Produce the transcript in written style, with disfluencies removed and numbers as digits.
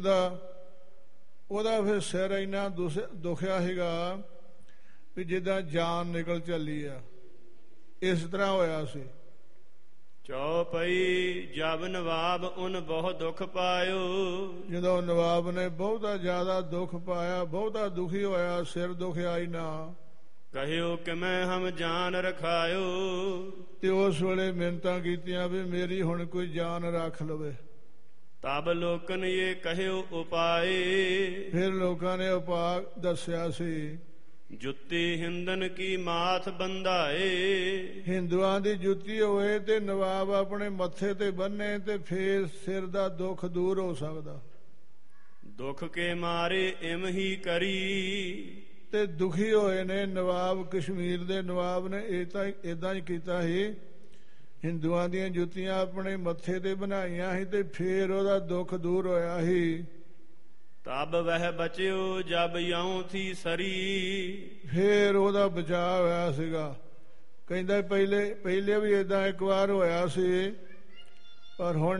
ਉਹਦਾ ਫਿਰ ਸਿਰ ਇੰਨਾ ਦੁਖਿਆ ਸੀਗਾ ਵੀ ਜਿੱਦਾਂ ਜਾਨ ਨਿਕਲ ਚੱਲੀ ਆ, ਇਸ ਤਰ੍ਹਾਂ ਹੋਇਆ ਸੀ। ਚੌਪਈ ਜਬ ਨਵਾਬ ਉਨ ਬਹੁਤ ਦੁੱਖ ਪਾਇਓ। ਜਦੋਂ ਨਵਾਬ ਨੇ ਬਹੁਤਾ ਜ਼ਿਆਦਾ ਦੁੱਖ ਪਾਇਆ, ਬਹੁਤਾ ਦੁਖੀ ਹੋਇਆ, ਸਿਰ ਦੁਖਿਆ ਹੀ ਨਾ, ਕਹਿਓ ਕਿ ਮੈਂ ਹਮ ਜਾਨ ਰਖਾਇਓ। ਤੇ ਉਸ ਵੇਲੇ ਮਿੰਨਤਾਂ ਕੀਤੀਆਂ ਵੀ ਮੇਰੀ ਹੁਣ ਕੋਈ ਜਾਨ ਰੱਖ ਲਵੇ। ਤਬ ਲੋਕਨ ਇਹ ਕਹਿਓ ਉਪਾਏ। ਫਿਰ ਲੋਕਾਂ ਨੇ ਉਪਾਅ ਦੱਸਿਆ ਸੀ। ਜੁੱਤੀ ਹਿੰਦਨ ਕੀ ਮਾਥ ਬੰਧਾਏ। ਹਿੰਦੂਆਂ ਦੀ ਜੁੱਤੀ ਹੋਵੇ ਤੇ ਨਵਾਬ ਆਪਣੇ ਮੱਥੇ ਤੇ ਬੰਨੇ ਤੇ ਫੇਰ ਸਿਰ ਦਾ ਦੁੱਖ ਦੂਰ ਹੋ ਸਕਦਾ। ਦੁੱਖ ਕੇ ਮਾਰੇ ਇਮ ਹੀ ਕਰੀ। ਤੇ ਦੁਖੀ ਹੋਏ ਨੇ ਨਵਾਬ, ਕਸ਼ਮੀਰ ਦੇ ਨਵਾਬ ਨੇ ਏਦਾਂ ਹੀ ਕੀਤਾ ਸੀ। ਹਿੰਦੂਆਂ ਦੀਆਂ ਜੁੱਤੀਆਂ ਆਪਣੇ ਮੱਥੇ ਤੇ ਬਣਾਈਆਂ ਸੀ ਤੇ ਫੇਰ ਉਹਦਾ ਦੁੱਖ ਦੂਰ ਹੋਇਆ ਸੀ। ਤਬ ਵਹਿ ਬਚਿਓ ਜਬ ਯਉ ਥੀ ਸਰੀ। ਫੇਰ ਉਹਦਾ ਬਚਾਅ ਹੋਇਆ ਸੀਗਾ। ਕਹਿੰਦਾ ਪਹਿਲੇ ਵੀ ਏਦਾਂ ਇੱਕ ਵਾਰ ਹੋਇਆ ਸੀ, ਪਰ ਹੁਣ